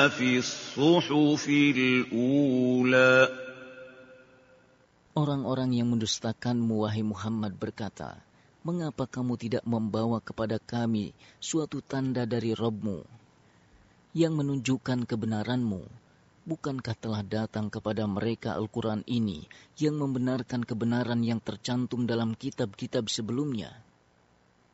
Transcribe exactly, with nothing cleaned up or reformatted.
في الصحف الأولى. Orang-orang yang mendustakanmu, wahai Muhammad, berkata, mengapa kamu tidak membawa kepada kami suatu tanda dari Rabb-Mu yang menunjukkan kebenaranmu? Bukankah telah datang kepada mereka Al-Quran ini yang membenarkan kebenaran yang tercantum dalam kitab-kitab sebelumnya?